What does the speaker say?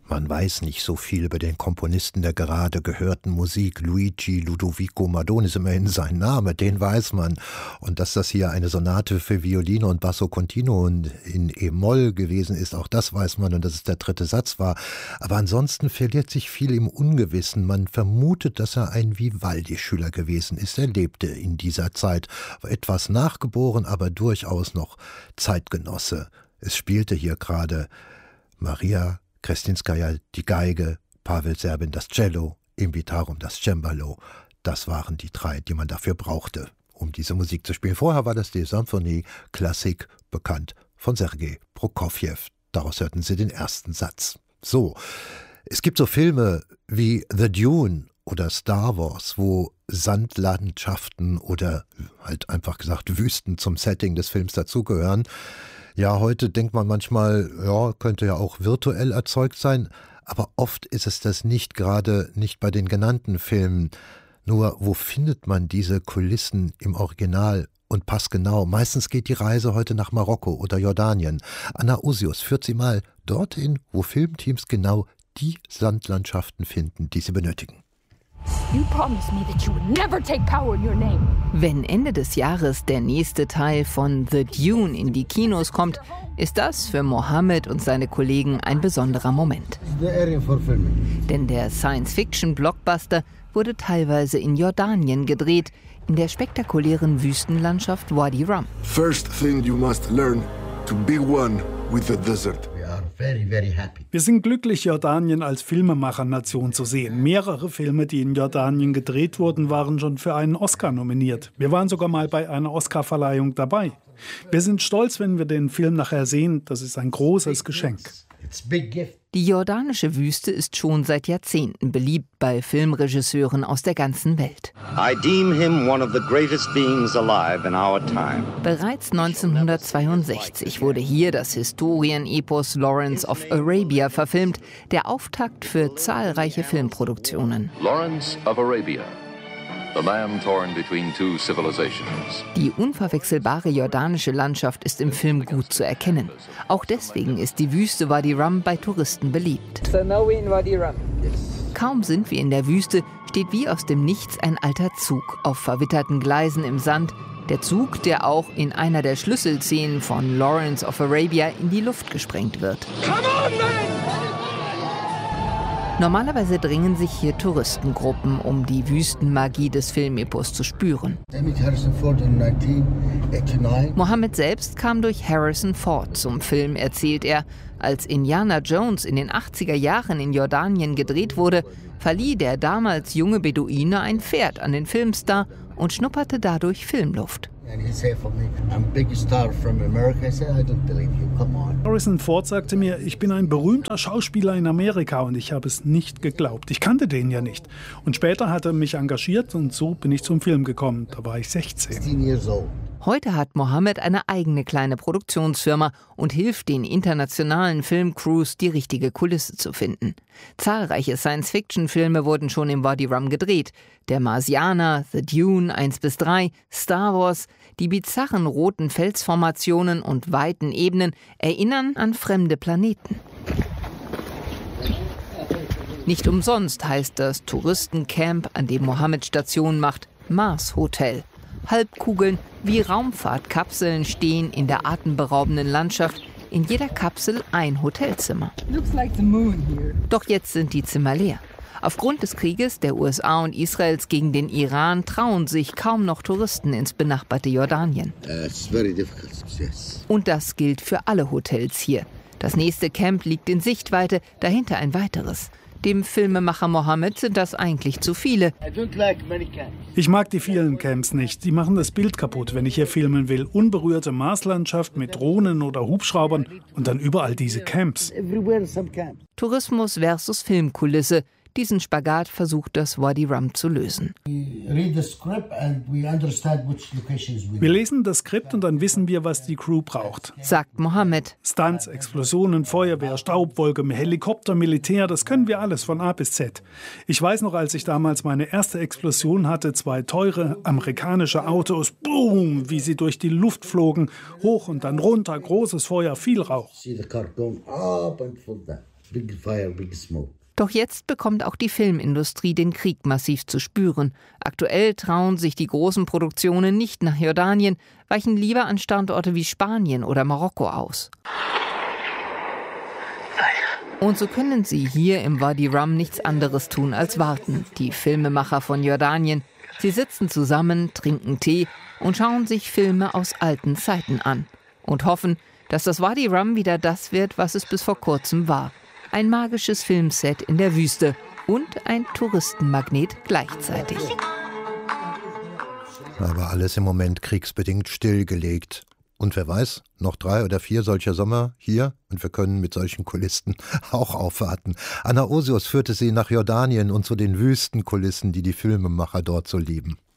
Man weiß nicht so viel über den Komponisten der gerade gehörten Musik. Luigi Ludovico Madone ist immerhin sein Name, den weiß man. Und dass das hier eine Sonate für Violine und Basso Continuo in E-Moll gewesen ist, auch das weiß man, und dass es der dritte Satz war. Aber ansonsten verliert sich viel im Ungewissen. Man vermutet, dass er ein Vivaldi-Schüler gewesen ist. Er lebte in dieser Zeit, war etwas nachgeboren, aber durchaus noch Zeitgenosse. Es spielte hier gerade Maria Krestinskaja die Geige, Pavel Serbin das Cello, Invitarum das Cembalo. Das waren die drei, die man dafür brauchte, um diese Musik zu spielen. Vorher war das die Symphonie Klassik, bekannt von Sergei Prokofjew. Daraus hörten Sie den ersten Satz. So, es gibt so Filme wie The Dune oder Star Wars, wo Sandlandschaften oder halt einfach gesagt Wüsten zum Setting des Films dazugehören. Ja, heute denkt man manchmal, ja, könnte ja auch virtuell erzeugt sein, aber oft ist es das nicht, gerade nicht bei den genannten Filmen. Nur, wo findet man diese Kulissen im Original und passgenau? Meistens geht die Reise heute nach Marokko oder Jordanien. Anna Usius führt Sie mal dorthin, wo Filmteams genau die Sandlandschaften finden, die sie benötigen. Wenn Ende des Jahres der nächste Teil von The Dune in die Kinos kommt, ist das für Mohammed und seine Kollegen ein besonderer Moment. Denn der Science-Fiction-Blockbuster wurde teilweise in Jordanien gedreht, in der spektakulären Wüstenlandschaft Wadi Rum. First thing you must learn to be one with the desert. Wir sind glücklich, Jordanien als Filmemachernation zu sehen. Mehrere Filme, die in Jordanien gedreht wurden, waren schon für einen Oscar nominiert. Wir waren sogar mal bei einer Oscarverleihung dabei. Wir sind stolz, wenn wir den Film nachher sehen. Das ist ein großes Geschenk. Die jordanische Wüste ist schon seit Jahrzehnten beliebt bei Filmregisseuren aus der ganzen Welt. I deem him one of the greatest beings alive in our time. Bereits 1962 wurde hier das Historienepos Lawrence of Arabia verfilmt, der Auftakt für zahlreiche Filmproduktionen. Lawrence of Arabia. The man torn between two civilizations. Die unverwechselbare jordanische Landschaft ist im Film gut zu erkennen. Auch deswegen ist die Wüste Wadi Rum bei Touristen beliebt. So now we're in Wadi Rum. Kaum sind wir in der Wüste, steht wie aus dem Nichts ein alter Zug auf verwitterten Gleisen im Sand. Der Zug, der auch in einer der Schlüsselszenen von Lawrence of Arabia in die Luft gesprengt wird. Come on, man! Normalerweise drängen sich hier Touristengruppen, um die Wüstenmagie des Filmepos zu spüren. Mohammed selbst kam durch Harrison Ford zum Film, erzählt er. Als Indiana Jones in den 80er Jahren in Jordanien gedreht wurde, verlieh der damals junge Beduine ein Pferd an den Filmstar und schnupperte dadurch Filmluft. Harrison Ford sagte mir, ich bin ein berühmter Schauspieler in Amerika, und ich habe es nicht geglaubt. Ich kannte den ja nicht. Und später hat er mich engagiert und so bin ich zum Film gekommen. Da war ich 16. Heute hat Mohammed eine eigene kleine Produktionsfirma und hilft den internationalen Filmcrews, die richtige Kulisse zu finden. Zahlreiche Science-Fiction-Filme wurden schon im Wadi Rum gedreht. Der Marsianer, The Dune 1-3, Star Wars. Die bizarren roten Felsformationen und weiten Ebenen erinnern an fremde Planeten. Nicht umsonst heißt das Touristencamp, an dem Mohammed Station macht, Mars Hotel. Halbkugeln wie Raumfahrtkapseln stehen in der atemberaubenden Landschaft. In jeder Kapsel ein Hotelzimmer. Doch jetzt sind die Zimmer leer. Aufgrund des Krieges der USA und Israels gegen den Iran trauen sich kaum noch Touristen ins benachbarte Jordanien. Und das gilt für alle Hotels hier. Das nächste Camp liegt in Sichtweite, dahinter ein weiteres. Dem Filmemacher Mohammed sind das eigentlich zu viele. Ich mag die vielen Camps nicht. Die machen das Bild kaputt, wenn ich hier filmen will. Unberührte Marslandschaft mit Drohnen oder Hubschraubern und dann überall diese Camps. Tourismus versus Filmkulisse. Diesen Spagat versucht das Wadi Rum zu lösen. Wir lesen das Skript und dann wissen wir, was die Crew braucht. Sagt Mohammed. Stunts, Explosionen, Feuerwehr, Staubwolke, Helikopter, Militär, das können wir alles von A bis Z. Ich weiß noch, als ich damals meine erste Explosion hatte, 2 teure amerikanische Autos, boom, wie sie durch die Luft flogen, hoch und dann runter, großes Feuer, viel Rauch. big fire, big smoke. Doch jetzt bekommt auch die Filmindustrie den Krieg massiv zu spüren. Aktuell trauen sich die großen Produktionen nicht nach Jordanien, weichen lieber an Standorte wie Spanien oder Marokko aus. Und so können sie hier im Wadi Rum nichts anderes tun als warten, die Filmemacher von Jordanien. Sie sitzen zusammen, trinken Tee und schauen sich Filme aus alten Zeiten an. Und hoffen, dass das Wadi Rum wieder das wird, was es bis vor kurzem war. Ein magisches Filmset in der Wüste und ein Touristenmagnet gleichzeitig. Aber alles im Moment kriegsbedingt stillgelegt. Und wer weiß, noch 3 oder 4 solcher Sommer hier und wir können mit solchen Kulissen auch aufwarten. Anna Osius führte sie nach Jordanien und zu den Wüstenkulissen, die die Filmemacher dort so lieben.